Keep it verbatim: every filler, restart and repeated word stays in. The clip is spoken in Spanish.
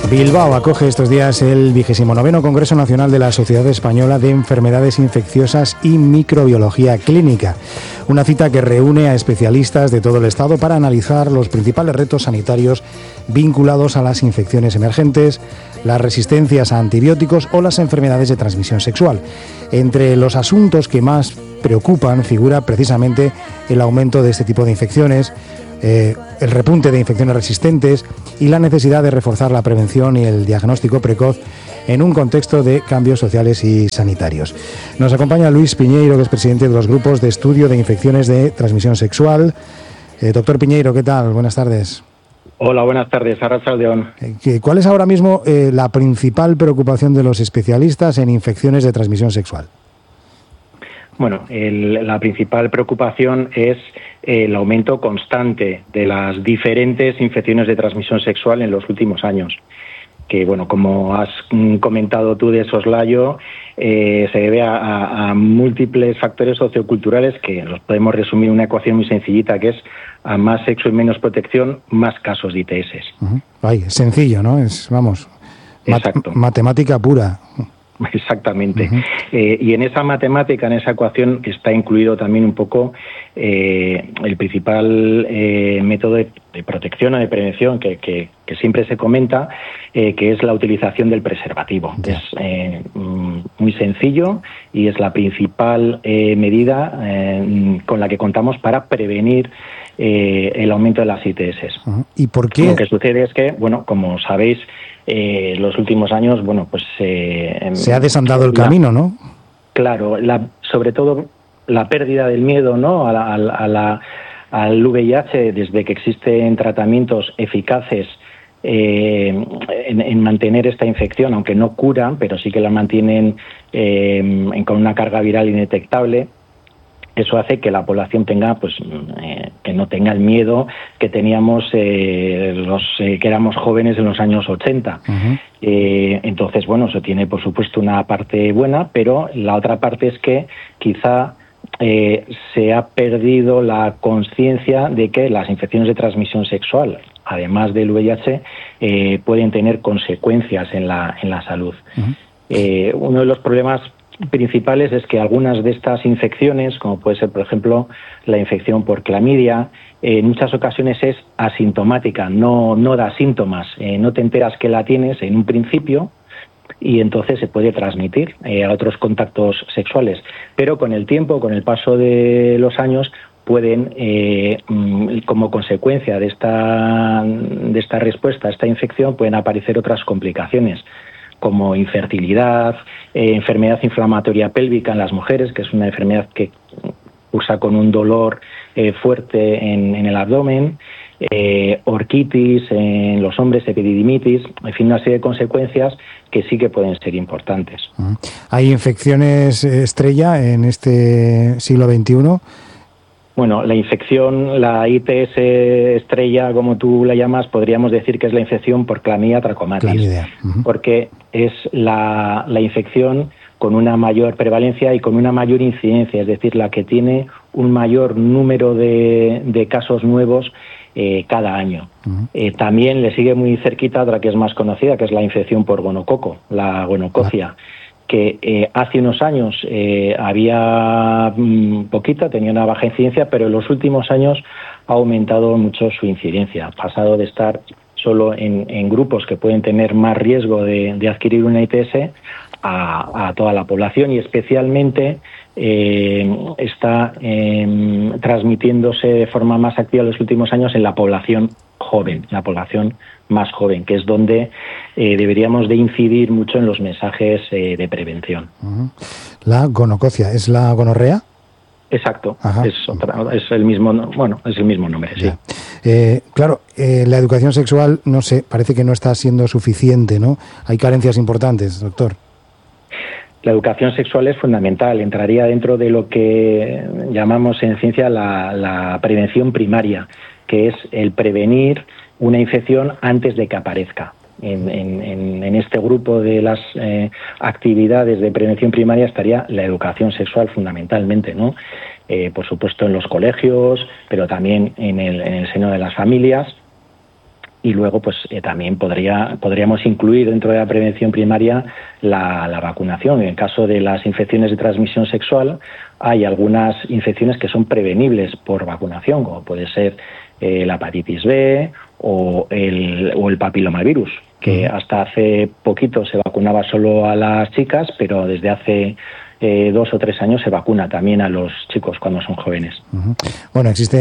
Bilbao acoge estos días el vigésimo noveno Congreso Nacional de la Sociedad Española de Enfermedades Infecciosas y Microbiología Clínica. Una cita que reúne a especialistas de todo el Estado para analizar los principales retos sanitarios vinculados a las infecciones emergentes, las resistencias a antibióticos o las enfermedades de transmisión sexual. Entre los asuntos que más preocupan figura precisamente el aumento de este tipo de infecciones, Eh, el repunte de infecciones resistentes y la necesidad de reforzar la prevención y el diagnóstico precoz en un contexto de cambios sociales y sanitarios. Nos acompaña Luis Piñeiro, que es presidente de los grupos de estudio de infecciones de transmisión sexual. Eh, doctor Piñeiro, ¿qué tal? Buenas tardes. Hola, buenas tardes. Arratsaldeon. Eh, ¿Cuál es ahora mismo eh, la principal preocupación de los especialistas en infecciones de transmisión sexual? Bueno, el, la principal preocupación es el aumento constante de las diferentes infecciones de transmisión sexual en los últimos años, que, bueno, como has comentado tú de soslayo, eh, se debe a, a, a múltiples factores socioculturales que los podemos resumir en una ecuación muy sencillita, que es a más sexo y menos protección, más casos de I T S. Uh-huh. Ay, sencillo, ¿no? Es, vamos, Exacto. Mat- matemática pura. Exactamente. Uh-huh. Eh, y en esa matemática, en esa ecuación, está incluido también un poco eh, el principal eh, método de, de protección o de prevención que, que, que siempre se comenta, eh, que es la utilización del preservativo. Yeah. Es eh, muy sencillo y es la principal eh, medida eh, con la que contamos para prevenir eh, el aumento de las I T S. Uh-huh. ¿Y por qué? Lo que sucede es que, bueno, como sabéis, Eh, los últimos años, bueno, pues eh, se ha desandado el la, camino, ¿no? Claro, la, sobre todo la pérdida del miedo, ¿no? A la, a la, a la, al V I H, desde que existen tratamientos eficaces eh, en, en mantener esta infección, aunque no curan, pero sí que la mantienen eh, con una carga viral indetectable. Eso hace que la población tenga, pues, eh, que no tenga el miedo que teníamos eh, los eh, que éramos jóvenes en los años ochenta. Uh-huh. Eh, entonces, bueno, eso tiene, por supuesto, una parte buena, pero la otra parte es que quizá eh, se ha perdido la conciencia de que las infecciones de transmisión sexual, además del V I H, eh, pueden tener consecuencias en la en la salud. Uh-huh. Eh, uno de los problemas principales es que algunas de estas infecciones, como puede ser, por ejemplo, la infección por clamidia, eh, en muchas ocasiones es asintomática, no, no da síntomas, eh, no te enteras que la tienes en un principio y entonces se puede transmitir eh, a otros contactos sexuales. Pero con el tiempo, con el paso de los años, pueden, eh, como consecuencia de esta, de esta respuesta a esta infección, pueden aparecer otras complicaciones, como infertilidad, eh, enfermedad inflamatoria pélvica en las mujeres, que es una enfermedad que cursa con un dolor eh, fuerte en, en el abdomen, eh, orquitis en los hombres, epididimitis, en fin, una serie de consecuencias que sí que pueden ser importantes. ¿Hay infecciones estrella en este siglo veintiuno? Bueno, la infección, la I T S estrella, como tú la llamas, podríamos decir que es la infección por clamidia trachomatis, clamidia. Uh-huh. Porque es la, la infección con una mayor prevalencia y con una mayor incidencia, es decir, la que tiene un mayor número de, de casos nuevos eh, cada año. Uh-huh. Eh, también le sigue muy cerquita otra que es más conocida, que es la infección por gonococo, la gonococia. Uh-huh. que eh, hace unos años eh, había mmm, poquita, tenía una baja incidencia, pero en los últimos años ha aumentado mucho su incidencia. Ha pasado de estar solo en, en grupos que pueden tener más riesgo de, de adquirir una I T S a, a toda la población, y especialmente eh, está eh, transmitiéndose de forma más activa en los últimos años en la población joven, la población más joven, que es donde eh, deberíamos de incidir mucho en los mensajes eh, de prevención. Uh-huh. La gonococia, ¿es la gonorrea? Exacto, es, otra, es el mismo, bueno, es el mismo nombre, sí. Eh, claro, eh, la educación sexual, no sé, parece que no está siendo suficiente, ¿no? Hay carencias importantes, doctor. La educación sexual es fundamental, entraría dentro de lo que llamamos en ciencia la, la prevención primaria, que es el prevenir una infección antes de que aparezca. En, en, en este grupo de las eh, actividades de prevención primaria estaría la educación sexual fundamentalmente, ¿no? Eh, por supuesto en los colegios, pero también en el, en el seno de las familias. Y luego, pues eh, también podría, podríamos incluir dentro de la prevención primaria la, la vacunación. En el caso de las infecciones de transmisión sexual, hay algunas infecciones que son prevenibles por vacunación, como puede ser eh, la hepatitis B o el, o el papilomavirus, que hasta hace poquito se vacunaba solo a las chicas, pero desde hace eh, dos o tres años se vacuna también a los chicos cuando son jóvenes. Uh-huh. Bueno, existe